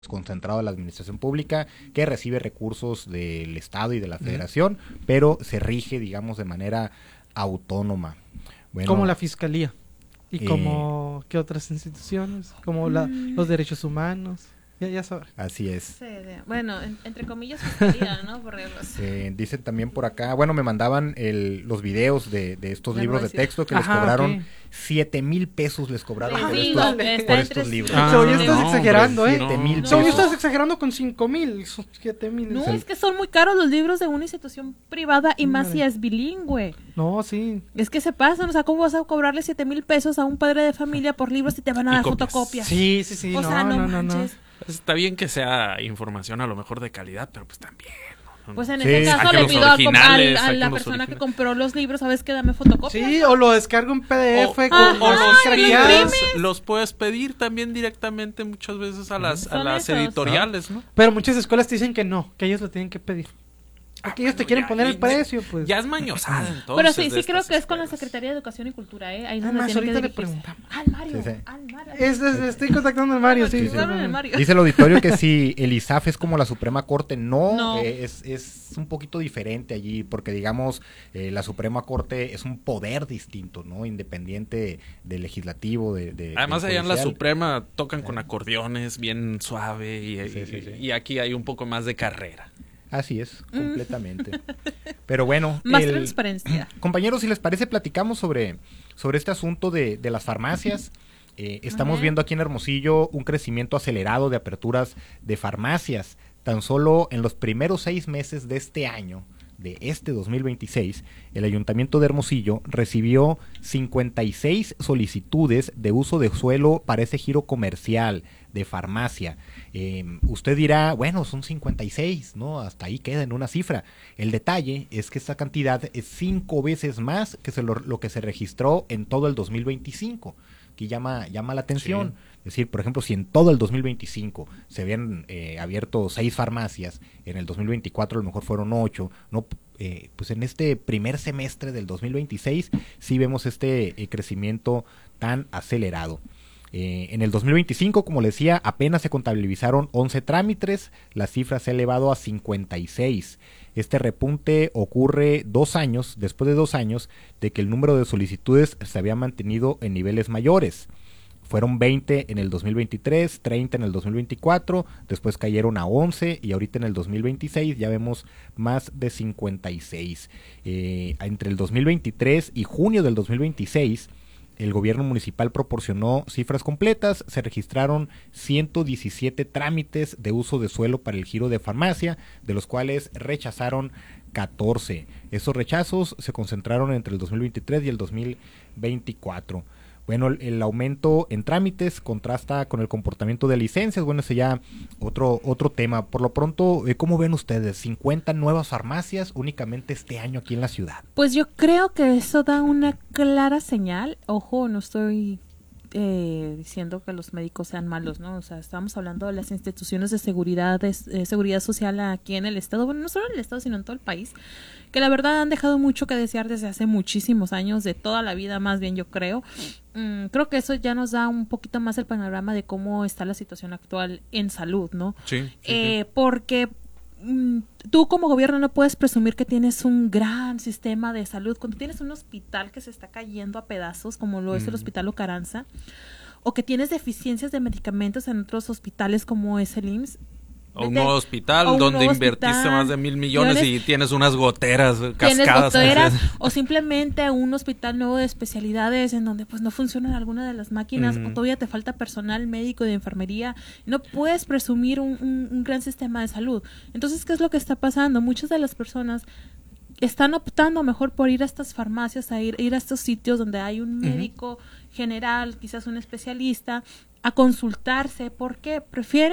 concentrado de la administración pública que recibe recursos del Estado y de la Federación, pero se rige, digamos, de manera autónoma. Bueno, como la Fiscalía y como ¿qué otras instituciones? Como los derechos humanos. Ya sabes. Así es. Sí, bueno, entre comillas, fiscalía, ¿no? Porque dicen también por acá, bueno, me mandaban los videos de estos libros de texto que les cobraron 7,000 pesos, les cobraron por estos libros. Ya estás exagerando, 7,000 pesos. Estás exagerando con 5,000, 7,000. No, es que son muy caros los libros de una institución privada y más si es bilingüe. No, sí. Es que se pasan, o sea, ¿cómo vas a cobrarle 7,000 pesos a un padre de familia por libros si te van a dar fotocopias? Sí. O sea, no manches. Está bien que sea información a lo mejor de calidad, pero pues también. ¿no? Pues en este caso le pido a la persona que compró los libros, ¿sabes qué? Dame fotocopias. Sí, o lo descargo en PDF. Los puedes pedir también directamente muchas veces a las editoriales, ¿no? Pero muchas escuelas te dicen que no, que ellos lo tienen que pedir. Porque ellos te quieren poner el precio, pues. Ya es mañosada, entonces. Pero sí creo que es con la Secretaría de Educación y Cultura, Ahí más ahorita le preguntamos. Al Mario. Estoy contactando al Mario, sí. Dice el auditorio que si el ISAF es como la Suprema Corte, no. Es un poquito diferente allí, porque digamos, la Suprema Corte es un poder distinto, ¿no? Independiente del legislativo, Además allá en la Suprema tocan con acordeones, bien suave, y aquí hay un poco más de carrera. Así es, completamente. Pero bueno. Más transparencia. Compañeros, si les parece, platicamos sobre este asunto de las farmacias. Estamos viendo aquí en Hermosillo un crecimiento acelerado de aperturas de farmacias. Tan solo en los primeros 6 meses de este año, de este 2026, el Ayuntamiento de Hermosillo recibió 56 solicitudes de uso de suelo para ese giro comercial de farmacia. Usted dirá, bueno, son 56, ¿no? Hasta ahí queda en una cifra. El detalle es que esta cantidad es 5 veces más que lo que se registró en todo el 2025, que llama la atención. Sí. Es decir, por ejemplo, si en todo el 2025 se habían abierto 6 farmacias, en el 2024 a lo mejor fueron 8, ¿no? Pues en este primer semestre del 2026 sí vemos este crecimiento tan acelerado. En el 2025, como les decía, apenas se contabilizaron 11 trámites, la cifra se ha elevado a 56. Este repunte ocurre después de 2 años de que el número de solicitudes se había mantenido en niveles mayores. Fueron 20 en el 2023, 30 en el 2024, después cayeron a 11 y ahorita en el 2026 ya vemos más de 56. Entre el 2023 y junio del 2026, el gobierno municipal proporcionó cifras completas, se registraron 117 trámites de uso de suelo para el giro de farmacia, de los cuales rechazaron 14. Esos rechazos se concentraron entre el 2023 y el 2024. Bueno, el aumento en trámites contrasta con el comportamiento de licencias. Bueno, ese ya otro tema. Por lo pronto, ¿cómo ven ustedes? 50 nuevas farmacias únicamente este año aquí en la ciudad. Pues yo creo que eso da una clara señal. Ojo, no estoy diciendo que los médicos sean malos, ¿no? O sea, estamos hablando de las instituciones de seguridad social aquí en el estado, bueno, no solo en el estado, sino en todo el país, que la verdad han dejado mucho que desear desde hace muchísimos años, de toda la vida más bien, yo creo. Creo que eso ya nos da un poquito más el panorama de cómo está la situación actual en salud, ¿no? Sí. Porque tú como gobierno no puedes presumir que tienes un gran sistema de salud cuando tienes un hospital que se está cayendo a pedazos, como lo es el Hospital Ocaranza, o que tienes deficiencias de medicamentos en otros hospitales como es el IMSS. O un nuevo hospital donde invertiste más de 1,000 millones y tienes unas goteras cascadas. O simplemente un hospital nuevo de especialidades en donde pues no funcionan alguna de las máquinas o todavía te falta personal médico de enfermería. No puedes presumir un gran sistema de salud. Entonces, ¿qué es lo que está pasando? Muchas de las personas están optando mejor por ir a estas farmacias, a ir a estos sitios donde hay un médico general, quizás un especialista, a consultarse, porque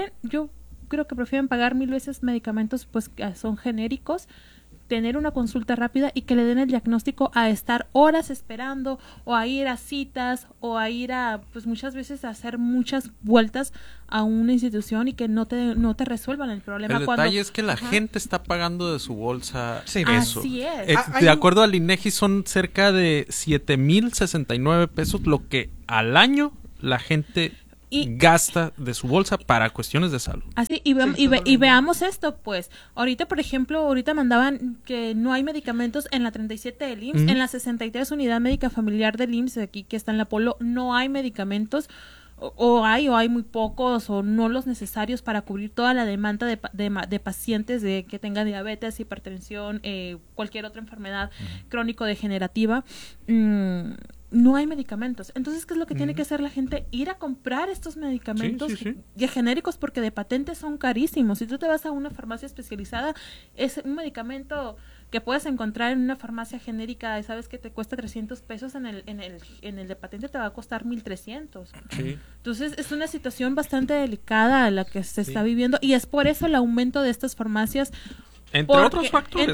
creo que prefieren pagar 1000 veces medicamentos pues que son genéricos, tener una consulta rápida y que le den el diagnóstico a estar horas esperando o a ir a citas o a ir a pues muchas veces a hacer muchas vueltas a una institución y que no te resuelvan el problema. El detalle es que la gente está pagando de su bolsa eso. Así es. De acuerdo al INEGI son cerca de 7,069 pesos lo que al año la gente gasta de su bolsa para cuestiones de salud. Así, y veamos esto, pues. Ahorita, por ejemplo, mandaban que no hay medicamentos en la 37 del IMSS, en la 63 Unidad Médica Familiar del IMSS, aquí que está en la Polo, no hay medicamentos, o hay muy pocos, o no los necesarios para cubrir toda la demanda de pacientes que tengan diabetes, hipertensión, cualquier otra enfermedad crónico-degenerativa. No hay medicamentos. Entonces, ¿qué es lo que tiene que hacer la gente? Ir a comprar estos medicamentos genéricos, porque de patente son carísimos. Si tú te vas a una farmacia especializada, es un medicamento que puedes encontrar en una farmacia genérica, sabes que te cuesta 300 pesos, en el de patente te va a costar 1,300. Entonces, es una situación bastante delicada la que se está viviendo, y es por eso el aumento de estas farmacias. Entre otros factores,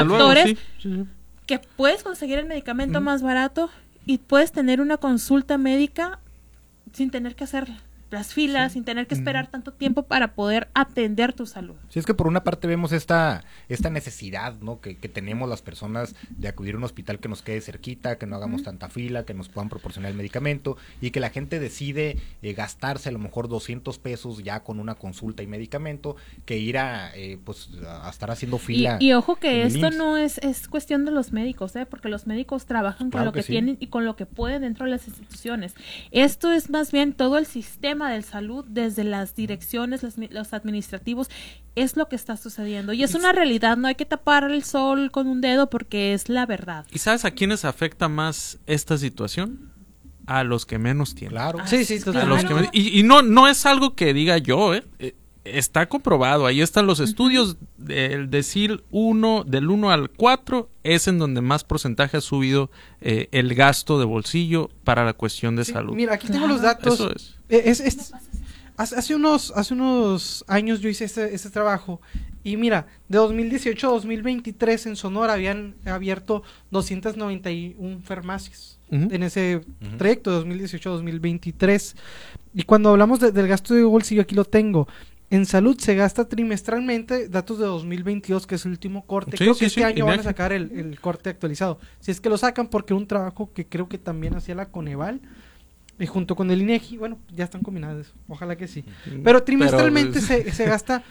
que puedes conseguir el medicamento más barato y puedes tener una consulta médica sin tener que hacer las filas, sin tener que esperar tanto tiempo para poder atender tu salud. Sí, es que por una parte vemos esta necesidad, ¿no? que tenemos las personas de acudir a un hospital que nos quede cerquita, que no hagamos tanta fila, que nos puedan proporcionar el medicamento, y que la gente decide gastarse a lo mejor 200 pesos ya con una consulta y medicamento, que ir a estar haciendo fila. Y ojo que esto no es cuestión de los médicos, porque los médicos trabajan con lo que tienen y con lo que pueden dentro de las instituciones. Esto es más bien todo el sistema de salud, desde las direcciones, los administrativos, es lo que está sucediendo, y es una realidad. No hay que tapar el sol con un dedo, porque es la verdad. ¿Y sabes a quiénes afecta más esta situación? A los que menos tienen. Claro. Sí, a los que y no es algo que diga yo, está comprobado. Ahí están los estudios. El decil del 1 al 4 es en donde más porcentaje ha subido el gasto de bolsillo para la cuestión de salud. Mira, aquí tengo los datos. Eso es. Hace unos años yo hice este trabajo, y mira, de 2018 a 2023 en Sonora habían abierto 291 farmacias en ese trayecto de 2018 a 2023. Y cuando hablamos del gasto de bolsillo, aquí lo tengo. En salud se gasta trimestralmente, datos de 2022, que es el último corte. Creo que este año van a sacar el corte actualizado. Si es que lo sacan, porque un trabajo que creo que también hacía la Coneval, y junto con el INEGI, bueno, ya están combinados, ojalá que sí. Pero trimestralmente se gasta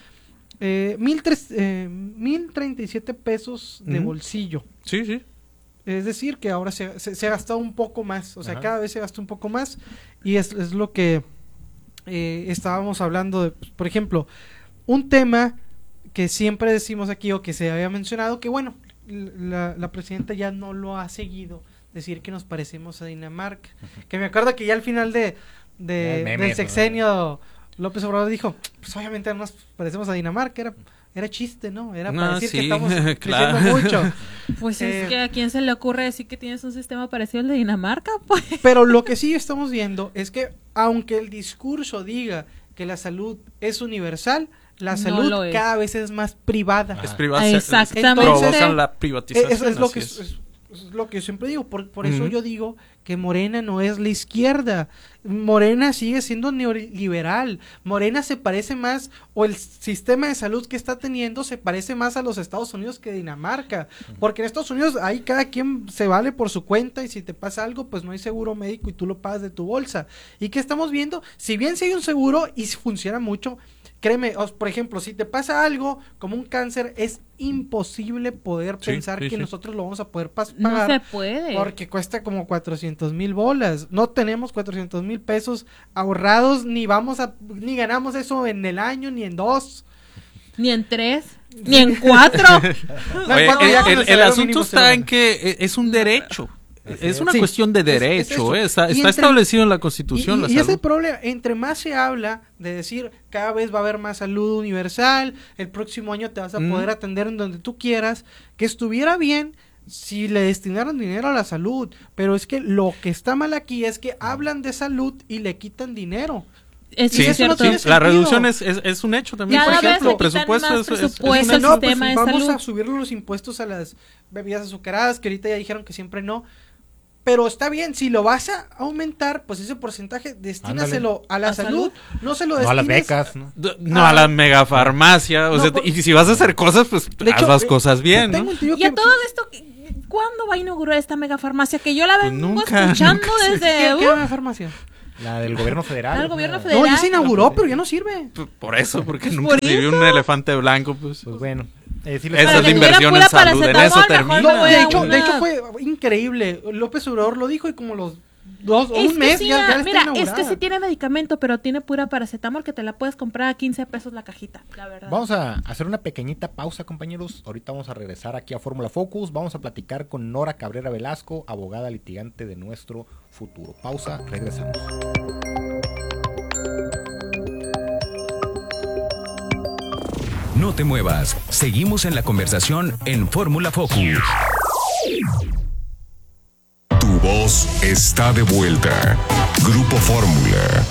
1,037 pesos de bolsillo. Sí. Es decir, que ahora se ha gastado un poco más, o sea, cada vez se gasta un poco más, y es lo que estábamos hablando de, por ejemplo, un tema que siempre decimos aquí, o que se había mencionado, que bueno, la presidenta ya no lo ha seguido, decir que nos parecemos a Dinamarca, que me acuerdo que ya al final del sexenio, López Obrador dijo, pues obviamente no nos parecemos a Dinamarca, era chiste, ¿no? Era para decir que estamos creciendo mucho. Pues es que a quién se le ocurre decir que tienes un sistema parecido al de Dinamarca, pues. Pero lo que sí estamos viendo es que, aunque el discurso diga que la salud es universal, la salud cada vez es más privada. Es privada. Exactamente. Provocan la privatización. Es lo que yo siempre digo, por eso yo digo que Morena no es la izquierda. Morena sigue siendo neoliberal. Morena se parece más, o el sistema de salud que está teniendo se parece más a los Estados Unidos que Dinamarca, porque en Estados Unidos ahí cada quien se vale por su cuenta, y si te pasa algo pues no hay seguro médico y tú lo pagas de tu bolsa. ¿Y qué estamos viendo? Si bien sí hay un seguro y funciona mucho, créeme, por ejemplo, si te pasa algo como un cáncer, es imposible poder pensar que nosotros lo vamos a poder pagar. No se puede. Porque cuesta como 400,000 bolas. No tenemos 400,000 pesos ahorrados, ni ganamos eso en el año, ni en 2. Ni en 3. Ni en 4. El asunto está en que es un derecho. Es una cuestión de derecho, está establecido en la Constitución. Y ese problema, entre más se habla de decir cada vez va a haber más salud universal, el próximo año te vas a poder atender en donde tú quieras, que estuviera bien si le destinaran dinero a la salud, pero es que lo que está mal aquí es que hablan de salud y le quitan dinero. La reducción es un hecho también. Por ejemplo, vamos a subir los impuestos a las bebidas azucaradas, que ahorita ya dijeron que siempre no. Pero está bien, si lo vas a aumentar, pues ese porcentaje destínaselo a la salud, no se lo destines a las becas, no a la megafarmacia, y si vas a hacer cosas, pues haz las cosas bien, ¿no? Y a todo esto, ¿cuándo va a inaugurar esta megafarmacia? Que yo la vengo escuchando desde... ¿Qué megafarmacia? La del gobierno federal. El gobierno Ajá. federal. No, ya se inauguró, pero ya no sirve. Por eso, porque Pues nunca por se vio eso. un elefante blanco, pues. Pues bueno. Sí Esa les- es la que inversión tuviera en pura salud, en eso paracetamol, mejor termina. me voy De a hecho, una- de hecho fue increíble. López Obrador lo dijo y como los dos o Es un que mes sí, ya está mira, es inaugurada. que sí tiene medicamento, pero tiene pura paracetamol que te la puedes comprar a 15 pesos la cajita, la verdad. Vamos a hacer una pequeñita pausa, compañeros. Ahorita vamos a regresar aquí a Fórmula Focus. Vamos a platicar con Nora Cabrera Velasco, abogada litigante de nuestro futuro. Pausa, regresamos. No te muevas. Seguimos en la conversación en Fórmula Focus. Tu voz está de vuelta. Grupo Fórmula.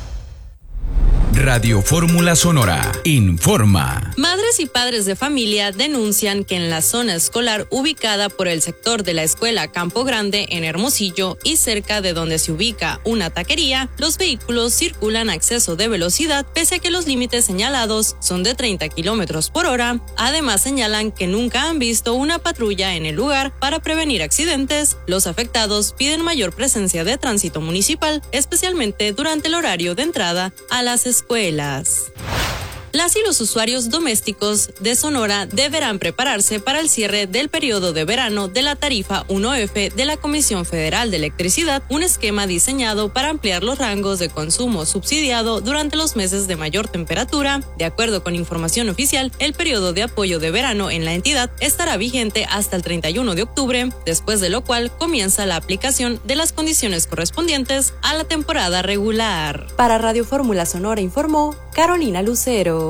Radio Fórmula Sonora informa. Madres y padres de familia denuncian que en la zona escolar ubicada por el sector de la escuela Campo Grande en Hermosillo y cerca de donde se ubica una taquería, los vehículos circulan a exceso de velocidad pese a que los límites señalados son de 30 kilómetros por hora. Además señalan que nunca han visto una patrulla en el lugar para prevenir accidentes. Los afectados piden mayor presencia de tránsito municipal, especialmente durante el horario de entrada a las escuelas. Las y los usuarios domésticos de Sonora deberán prepararse para el cierre del periodo de verano de la tarifa 1F de la Comisión Federal de Electricidad, un esquema diseñado para ampliar los rangos de consumo subsidiado durante los meses de mayor temperatura. De acuerdo con información oficial, el periodo de apoyo de verano en la entidad estará vigente hasta el 31 de octubre, después de lo cual comienza la aplicación de las condiciones correspondientes a la temporada regular. Para Radio Fórmula Sonora informó Carolina Lucero.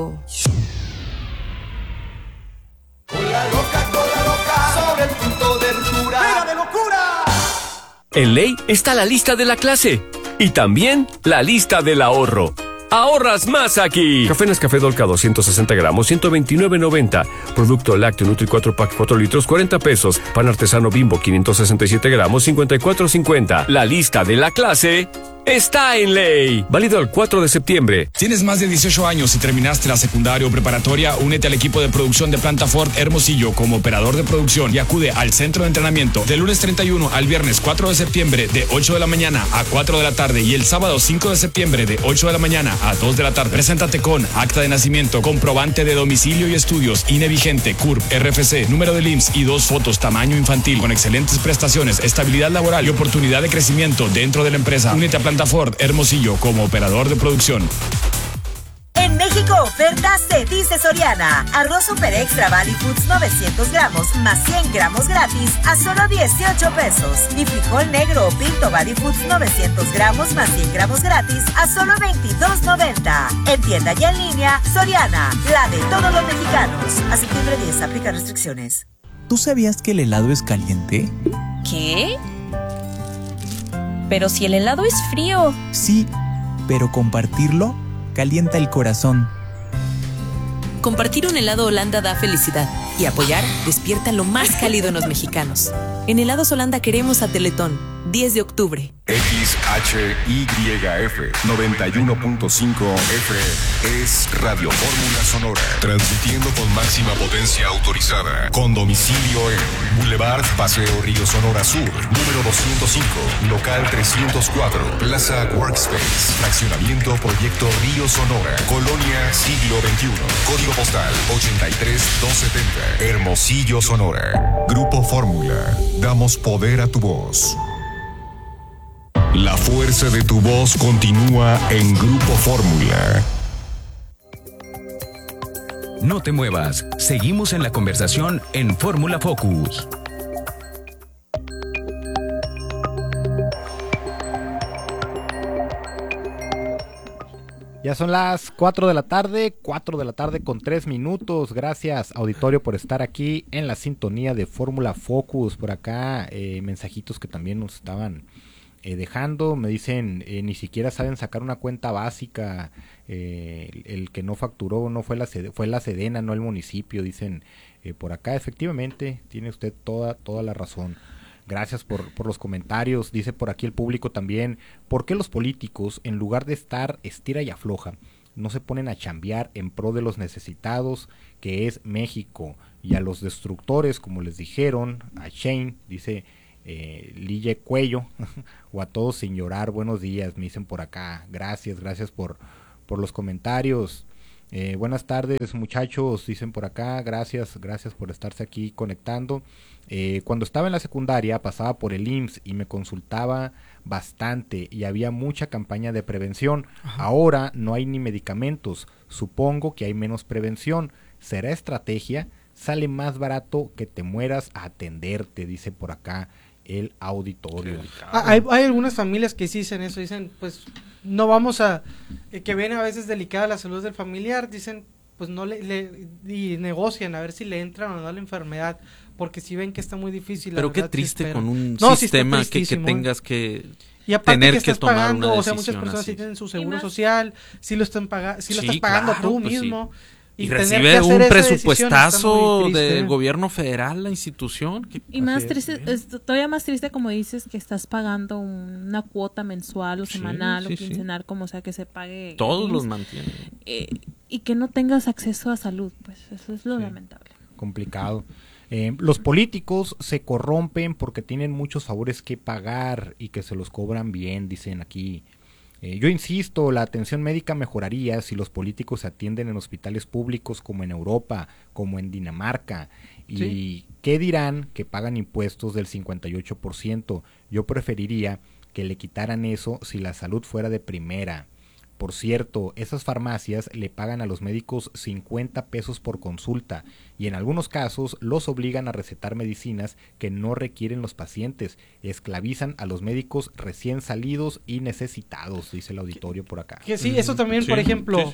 En Ley está la lista de la clase y también la lista del ahorro. ¡Ahorras más aquí! Café Nescafé Dolca 260 gramos, 129.90. Producto lácteo Nutri 4 Pack 4 litros, 40 pesos. Pan artesano Bimbo 567 gramos, 54.50. La lista de la clase está en Ley. Válido el 4 de septiembre. ¿Tienes más de 18 años y terminaste la secundaria o preparatoria? Únete al equipo de producción de Planta Ford Hermosillo como operador de producción y acude al centro de entrenamiento de lunes 31 al viernes 4 de septiembre de 8 de la mañana a 4 de la tarde y el sábado 5 de septiembre de 8 de la mañana a 2 de la tarde. Preséntate con acta de nacimiento, comprobante de domicilio y estudios, INE vigente, CURP, RFC, número del IMSS y 2 fotos tamaño infantil con excelentes prestaciones, estabilidad laboral y oportunidad de crecimiento dentro de la empresa. Únete a Planta Ford Hermosillo como operador de producción. En México, oferta se dice Soriana. Arroz Super Extra Valley Foods 900 gramos más 100 gramos gratis a solo 18 pesos. Y frijol negro o pinto Valley Foods 900 gramos más 100 gramos gratis a solo 22.90. En tienda y en línea, Soriana, la de todos los mexicanos. A septiembre 10, aplica restricciones. ¿Tú sabías que el helado es caliente? ¿Qué? Pero si el helado es frío. Sí, pero compartirlo calienta el corazón. Compartir un helado Holanda da felicidad y apoyar despierta lo más cálido en los mexicanos. En Helados Holanda queremos a Teletón, 10 de octubre. XHYF 91.5 FM es Radio Fórmula Sonora, transmitiendo con máxima potencia autorizada, con domicilio en Boulevard Paseo Río Sonora Sur, número 205, local 304, Plaza Workspace, fraccionamiento Proyecto Río Sonora, Colonia Siglo XXI, código postal 83270, Hermosillo, Sonora. Grupo Fórmula, damos poder a tu voz. La fuerza de tu voz continúa en Grupo Fórmula. No te muevas. Seguimos en la conversación en Fórmula Focus. Ya son las 4 de la tarde con 3 minutos. Gracias, auditorio, por estar aquí en la sintonía de Fórmula Focus. Por acá, mensajitos que también nos estaban dejando. Me dicen, ni siquiera saben sacar una cuenta básica. El que no facturó no fue la Sedena, no el municipio. Dicen por acá, efectivamente, tiene usted toda la razón. Gracias por los comentarios. Dice por aquí el público también, ¿por qué los políticos, en lugar de estar estira y afloja, no se ponen a chambear en pro de los necesitados, que es México? Y a los destructores, como les dijeron, a Shane, dice, Lille Cuello, o a todos sin llorar, buenos días, me dicen por acá. Gracias por los comentarios. Buenas tardes, muchachos, dicen por acá. Gracias por estarse aquí conectando. Cuando estaba en la secundaria pasaba por el IMSS y me consultaba bastante y había mucha campaña de prevención. Ajá. Ahora no hay ni medicamentos, supongo que hay menos prevención. ¿Será estrategia? Sale más barato que te mueras a atenderte, dice por acá el auditorio. Hay algunas familias que sí dicen eso, dicen pues no vamos a, que viene a veces delicada la salud del familiar, dicen pues no y negocian a ver si le entran o no la enfermedad, porque si ven que está muy difícil. Pero qué triste con un sistema que tengas que y aparte tener que estás tomar pagando, una o sea, muchas personas sí tienen su seguro social, sí lo están pagando, sí lo estás pagando claro, tú pues mismo. Sí. Y recibe un presupuestazo del gobierno federal, la institución. Y más triste, todavía más triste como dices, que estás pagando una cuota mensual o semanal o quincenal, como sea que se pague. Todos los mantienen. Y que no tengas acceso a salud, pues eso es lo lamentable. Complicado. Los políticos se corrompen porque tienen muchos favores que pagar y que se los cobran bien, dicen aquí. Yo insisto, la atención médica mejoraría si los políticos se atienden en hospitales públicos como en Europa, como en Dinamarca. ¿Y qué dirán que pagan impuestos del 58%? Yo preferiría que le quitaran eso si la salud fuera de primera. Por cierto, esas farmacias le pagan a los médicos 50 pesos por consulta y en algunos casos los obligan a recetar medicinas que no requieren los pacientes. Esclavizan a los médicos recién salidos y necesitados, dice el auditorio por acá. Que sí, eso también, por ejemplo,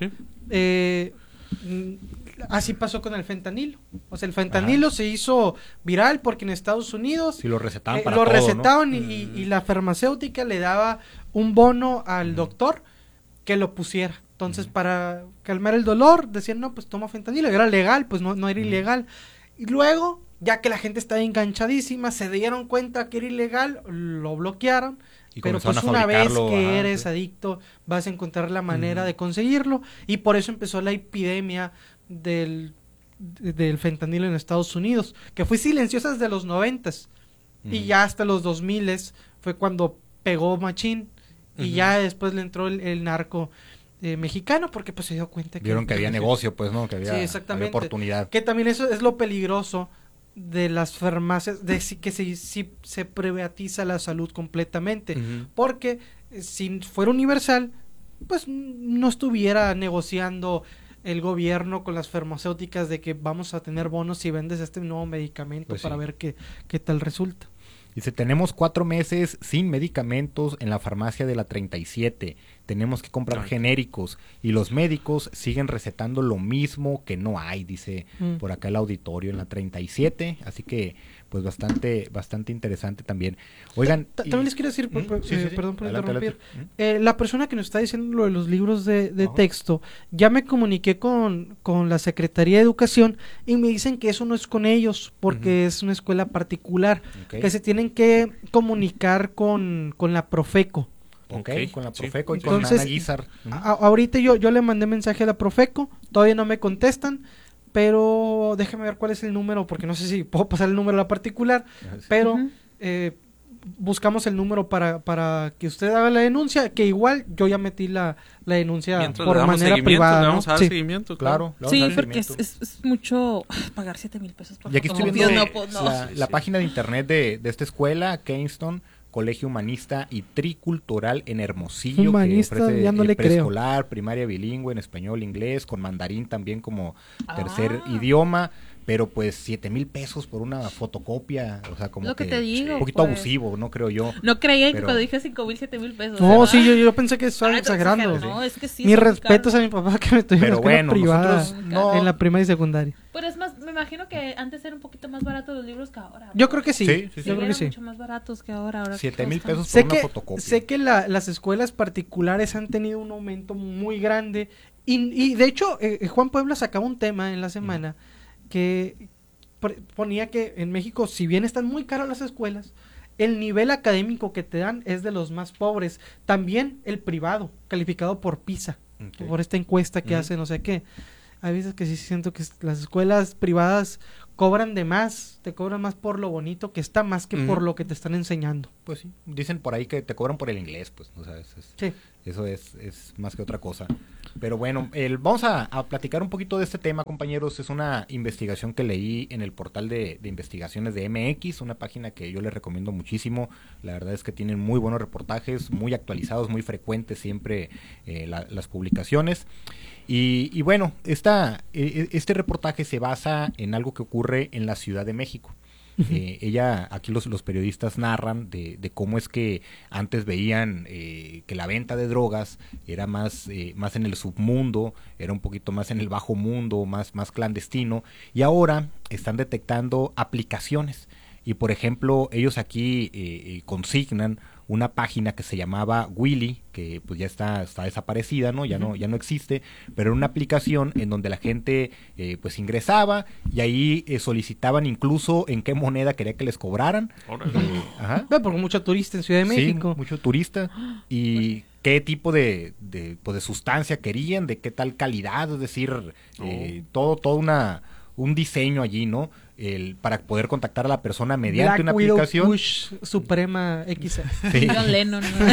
así pasó con el fentanilo. O sea, el fentanilo se hizo viral porque en Estados Unidos lo recetaban para lo todo, recetaban, ¿no? y la farmacéutica le daba un bono al doctor que lo pusiera. Entonces, para calmar el dolor, decían, no, pues toma fentanilo. Era legal, pues no era ilegal. Y luego, ya que la gente estaba enganchadísima, se dieron cuenta que era ilegal, lo bloquearon. Y pero pues una vez que eres adicto, vas a encontrar la manera de conseguirlo. Y por eso empezó la epidemia del fentanilo en Estados Unidos, que fue silenciosa desde los 90s. Y ya hasta los 2000s fue cuando pegó machín. Y ya después le entró el narco mexicano, porque pues se dio cuenta que... Vieron que había negocio, pues, ¿no? Que había oportunidad. Que también eso es lo peligroso de las farmacias, de que se privatiza la salud completamente. Porque si fuera universal, pues no estuviera negociando el gobierno con las farmacéuticas de que vamos a tener bonos si vendes este nuevo medicamento, pues para ver qué tal resulta. Dice, tenemos 4 meses sin medicamentos en la farmacia de la 37. Tenemos que comprar genéricos y los médicos siguen recetando lo mismo que no hay, dice por acá el auditorio en la 37. Así que, pues bastante interesante también. Oigan, también les quiero decir, perdón por interrumpir, la persona que nos está diciendo lo de los libros de texto, ya me comuniqué con la Secretaría de Educación y me dicen que eso no es con ellos, porque es una escuela particular, que se tienen que comunicar con la Profeco. Con la Profeco y con Ana Guizar. Ahorita yo le mandé mensaje a la Profeco, todavía no me contestan, pero déjame ver cuál es el número, porque no sé si puedo pasar el número a la particular, pero buscamos el número para que usted haga la denuncia, que igual yo ya metí la denuncia mientras por manera privada. Le vamos a dar seguimiento, claro. Sí, porque es mucho pagar 7,000 pesos por y aquí estoy viendo la página de internet de esta escuela, Kingston Colegio Humanista y Tricultural en Hermosillo, Humanista, que ofrece ya no le preescolar, primaria bilingüe en español, inglés, con mandarín también como tercer idioma, pero pues 7,000 pesos por una fotocopia, o sea, como lo que te digo, un poquito abusivo, ¿no? Creo yo. No creía que cuando dije 5,000, 7,000 pesos. No, ¿verdad? Sí, yo pensé que estaba exagerando. No, es que sí. Mis respetos a mi papá que me tuvo en la escuela privada en la primaria y secundaria. Pero es más, me imagino que antes era un poquito más barato los libros que ahora, ¿no? Yo creo que sí. Yo creo que sí. Mucho más baratos que ahora. 7,000 pesos por una fotocopia. Sé que las escuelas particulares han tenido un aumento muy grande y de hecho Juan Puebla sacaba un tema en la semana que ponía que en México, si bien están muy caras las escuelas, el nivel académico que te dan es de los más pobres. También el privado, calificado por PISA, por esta encuesta que hacen, no sé qué. Hay veces que sí siento que las escuelas privadas cobran de más, te cobran más por lo bonito que está, más que por lo que te están enseñando. Pues sí, dicen por ahí que te cobran por el inglés, pues, o sea, eso es más que otra cosa. Pero bueno, vamos a platicar un poquito de este tema, compañeros. Es una investigación que leí en el portal de investigaciones de MX, una página que yo les recomiendo muchísimo. La verdad es que tienen muy buenos reportajes, muy actualizados, muy frecuentes siempre las publicaciones. Y bueno, este reportaje se basa en algo que ocurre en la Ciudad de México. Aquí los periodistas narran de cómo es que antes veían que la venta de drogas era más en el submundo, era un poquito más en el bajo mundo, más clandestino, y ahora están detectando aplicaciones. Y por ejemplo, ellos aquí consignan una página que se llamaba Willy, que pues ya está desaparecida, ¿no? Ya no existe, pero era una aplicación en donde la gente pues ingresaba y ahí solicitaban incluso en qué moneda quería que les cobraran. Porque mucho turista en Ciudad de México. Sí, mucho turista. Y qué tipo de sustancia querían, de qué tal calidad, es decir, todo un diseño allí, ¿no? Para poder contactar a la persona mediante una aplicación. Push Suprema XL. Sí. John Lennon, ¿no?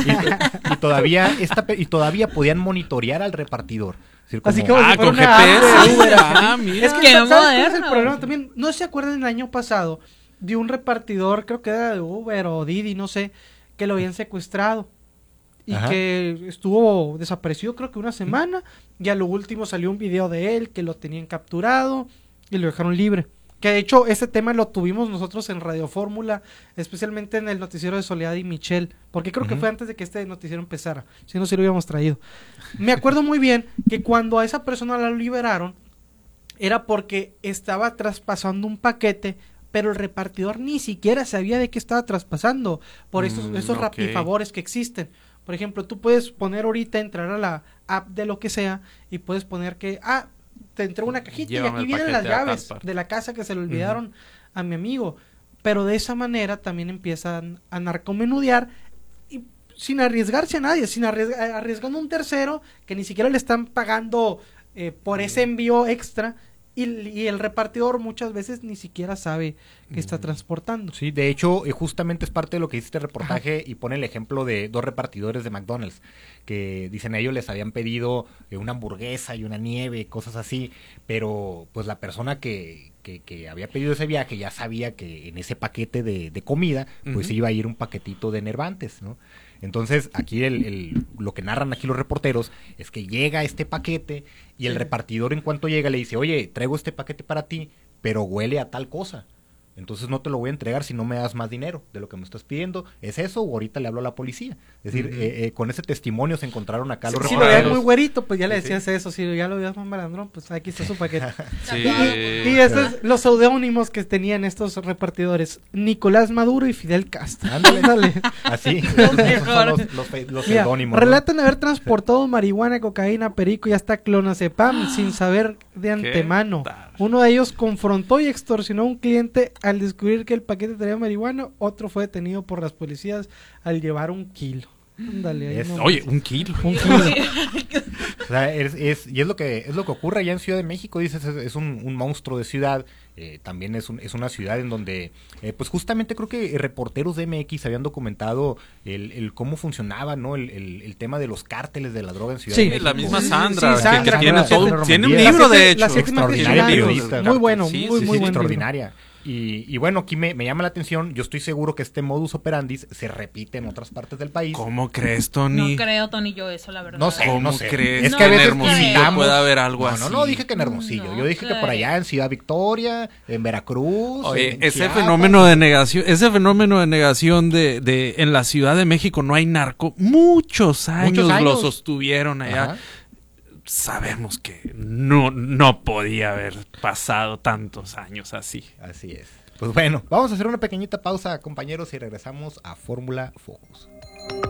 y todavía podían monitorear al repartidor. Es decir, así como si con fuera GPS. Mira. Es que Qué ¿sabes cuál es el moderno. problema también? ¿No se acuerdan el año pasado de un repartidor, creo que era de Uber o Didi, no sé, que lo habían secuestrado? Y que estuvo desaparecido creo que una semana, y a lo último salió un video de él que lo tenían capturado y lo dejaron libre. Que de hecho ese tema lo tuvimos nosotros en Radio Fórmula, especialmente en el noticiero de Soledad y Michelle, porque creo que fue antes de que este noticiero empezara, si no se lo hubiéramos traído. Me acuerdo muy bien que cuando a esa persona la liberaron, era porque estaba traspasando un paquete, pero el repartidor ni siquiera sabía de qué estaba traspasando, por esos rapifavores que existen. Por ejemplo, tú puedes poner ahorita, entrar a la app de lo que sea, y puedes poner que, te entró una cajita y aquí vienen las llaves de la casa que se le olvidaron a mi amigo. Pero de esa manera también empiezan a narcomenudear y sin arriesgarse a nadie, arriesgando a un tercero que ni siquiera le están pagando por ese envío extra. Y el repartidor muchas veces ni siquiera sabe que está transportando. Sí, de hecho, justamente es parte de lo que dice este reportaje. Y pone el ejemplo de 2 repartidores de McDonald's que dicen a ellos les habían pedido una hamburguesa y una nieve, cosas así, pero pues la persona que había pedido ese viaje ya sabía que en ese paquete de comida pues iba a ir un paquetito de enervantes, ¿no? Entonces, aquí lo que narran aquí los reporteros es que llega este paquete y el repartidor en cuanto llega le dice, oye, traigo este paquete para ti, pero huele a tal cosa. Entonces no te lo voy a entregar si no me das más dinero de lo que me estás pidiendo. ¿Es eso o ahorita le hablo a la policía? Es decir, con ese testimonio se encontraron acá los reporteros. Si lo veías muy güerito, pues ya le decías eso. Si ya lo veías más malandrón, pues aquí está su paquete. Y esos los seudónimos que tenían estos repartidores: Nicolás Maduro y Fidel Castro. Ándale. Así. Son los seudónimos. Relatan haber transportado marihuana, cocaína, perico y hasta clonazepam sin saber de antemano. Uno de ellos confrontó y extorsionó a un cliente al descubrir que el paquete traía marihuana. Otro fue detenido por las policías al llevar 1 kilo. Ándale, oye, 1 kilo. 1 kilo. O sea, es lo que ocurre allá en Ciudad de México. Dices, es un monstruo de ciudad. También es una ciudad en donde pues justamente creo que reporteros de MX habían documentado el cómo funcionaba, ¿no? El tema de los cárteles de la droga en Ciudad de México. La misma Sandra, Sandra que tiene un libro, de hecho. Extraordinaria periodista. Muy bueno, muy bueno. Extraordinaria. Y bueno, aquí me llama la atención. Yo estoy seguro que este modus operandi se repite en otras partes del país. ¿Cómo crees, Tony? No creo, Tony, yo eso, la verdad. No sé. ¿Crees es que a veces en Hermosillo puede haber algo así? No dije que en Hermosillo. Yo dije que por allá en Ciudad Victoria, en Veracruz. Oye, ese fenómeno de negación de en la Ciudad de México no hay narco, muchos años lo sostuvieron allá. Ajá. Sabemos que no podía haber pasado tantos años así. Así es. Pues bueno, vamos a hacer una pequeñita pausa, compañeros, y regresamos a Fórmula Focus.